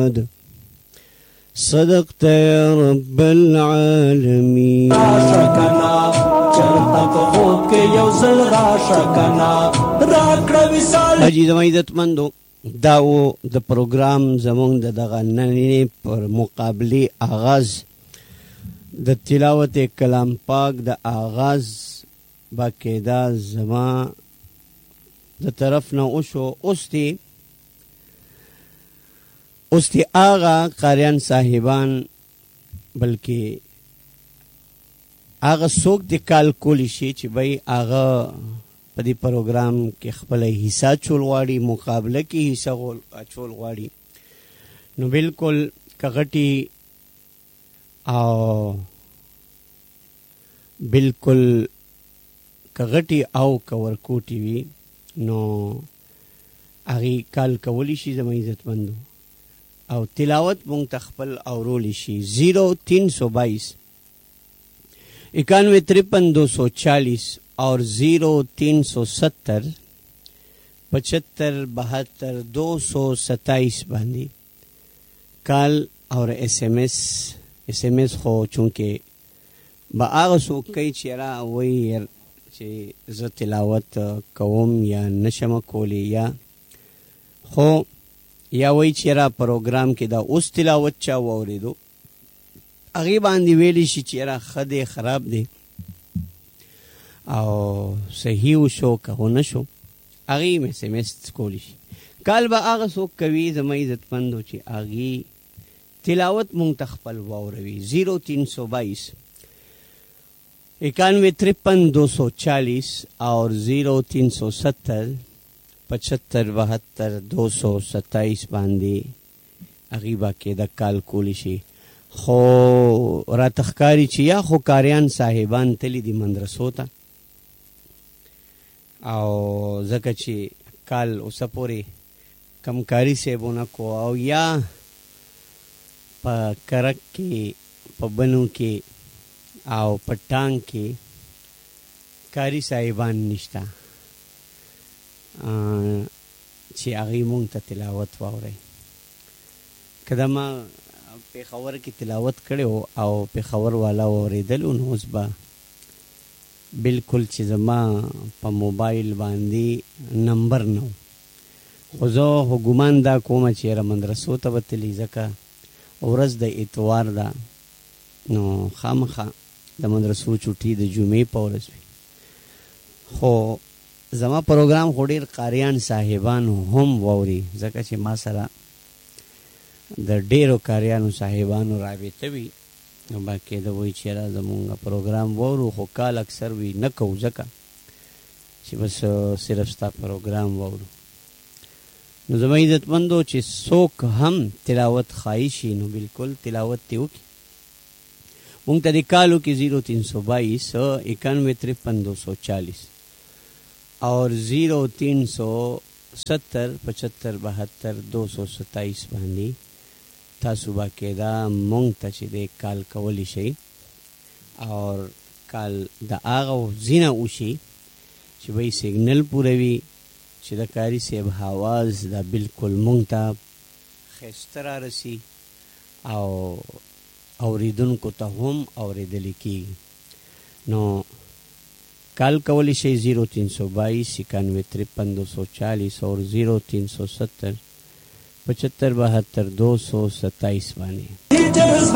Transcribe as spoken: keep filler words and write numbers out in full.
محمد صدقت يا رب العالمين. حاجی زما عزتمندو دا و د پروګرام زمونږ د دغه نننې پر مقابلې آغاز د تلاوت کلام پاک د آغاز باقاعده زما د طرف نه وشو. اوس دی اوس دی آغا قاریان صاحبان بلکې آغا څوک دی کال کولی شي چې بھئی آغا په دې پروګرام کې خپل حصہ چول غواړي، مقابله کې حصہ چول غواړي، نو بالکل کغټي او بالکل کغټي او کورکوټي وي نو هغه کال کولی شي زما عزتمندو او تلاوت مونږ ته خپل اورولی شي. زیرو تین سو بائیس اکانوے ترپن دو سو چالیس اور زیرو تین سو ستر پچہتر بہتر دو سو ستائیس باندې کال اور ایس ایم ایس ایس ایم ایس خو چونکه با هغه څوک کوي چې را وایي چې زه تلاوت کوم یا نشم کولی یا خو یا وایي چې را پروګرام کې دا اوس تلاوت چا واورېدو هغې باندې ویلی شي چې را ښه دی خراب دی او صحیح وشو که ونه شو هغې م ایس ایم ایس کولی شي. کال به هغه څوک کوي زما عزتمندو چې هغې تلاوت مونږ ته خپل واوروي. زیرو تین سو بائیس اکانوے ترپن دو سو چالیس اور زیرو تین سو ستر پچہتر بہتر دو سو ستائیس باندې هغې باقاعده کال کولی شي. خو را تخکاری چې یا خو کاریان صاحبان تلی دی مدرسو ته او ځکه چې کال اوسه پورې کمکاري صاحبونه کو او یا په کرک کې په بنو کې او په ټانګ کې کاری صاحبان نشته چې هغې مونږ ته تلاوت واورئ. که دا ما پېښور کې تلاوت کړی او پېښور والا واورېدلو نو اوس به بالکل چې زما په موبایل باندې نمبر نه و، خو زه خو ګمان دا کومه چې یاره مدرسو ته به تلي ځکه ورځ د اتوار ده نو خامخا د مدرسو چوټي د جمعې په ورځ وي. خو زما پروګرام خو ډېر قاریان صاحبان هم واوري ځکه چې ما سره د ډېرو کاریانو صاحبانو رابطه وي نو باقاعده وایي چې یاره زمونږ پروګرام واورو، خو کال اکثر وي نه کوو ځکه چې بس صرف ستا پروګرام واورو. نو زما عزتمندو چې څوک هم تلاوت خواهشي نو بالکل تلاوت دې وکړي. مونږ ته د کالو کې زیرو تین سو بائیس اکانوے ترپن دو سو چالیس اور زیرو تین سو ستر پچہتر بہتر دو سو ستائیس باندې تاسو باقاعده مونږ ته چې دی کال کولی شئ اور کال د هغه ځینه وشي چې وایي سیګنل پوره وي چې د کاري صاحب حواز دا بالکل مونږ ته ښایسته را رسي او اوریدونکو ته هم اوریدلی کېږي. نو کال کولی شئ زیرو تین سو بائیس اکانوے ترپن دو سو چالیس اور زیرو تین سو ستر پچہتر بہتر دو سو ستائیس باندې.